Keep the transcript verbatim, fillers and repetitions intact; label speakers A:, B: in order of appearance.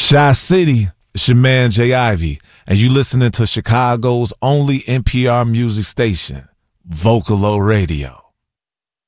A: Shy City, it's your man Jay Ivy, and you listening to Chicago's only N P R music station, Vocalo Radio.